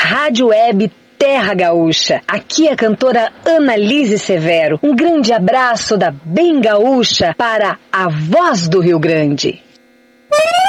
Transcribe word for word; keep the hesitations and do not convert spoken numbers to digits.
Rádio Web Terra Gaúcha. Aqui é a cantora Annalise Severo. Um grande abraço da Bem Gaúcha para a voz do Rio Grande.